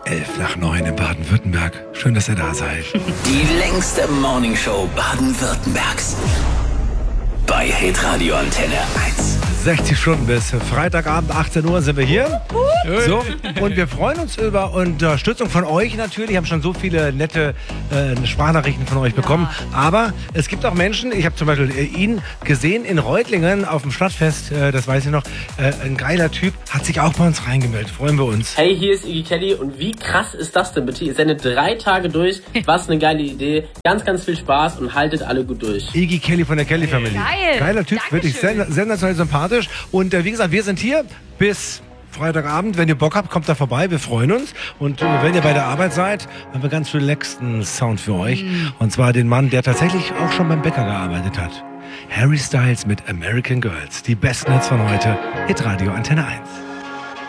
11:08 in Baden-Württemberg. Schön, dass ihr da seid. Die längste Morningshow Baden-Württembergs. Bei Hitradio Antenne 1. 60 Stunden bis Freitagabend, 18 Uhr sind wir hier. So, und wir freuen uns über Unterstützung von euch natürlich. Wir haben schon so viele nette Sprachnachrichten von euch bekommen. Aber es gibt auch Menschen, ich habe zum Beispiel ihn gesehen in Reutlingen auf dem Stadtfest, das weiß ich noch. Ein geiler Typ, hat sich auch bei uns reingemeldet. Freuen wir uns. Hey, hier ist Iggy Kelly und wie krass ist das denn bitte? Ihr sendet 3 Tage durch. Was eine geile Idee. Ganz, ganz viel Spaß und haltet alle gut durch. Iggy Kelly von der Kelly Family. Geil. Geiler Typ, wirklich sensationell sympathisch. Und wie gesagt, wir sind hier bis Freitagabend. Wenn ihr Bock habt, kommt da vorbei. Wir freuen uns. Und wenn ihr bei der Arbeit seid, haben wir ganz relaxten Sound für euch. Und zwar den Mann, der tatsächlich auch schon beim Bäcker gearbeitet hat. Harry Styles mit American Girls. Die besten Hits von heute. Hitradio Antenne 1.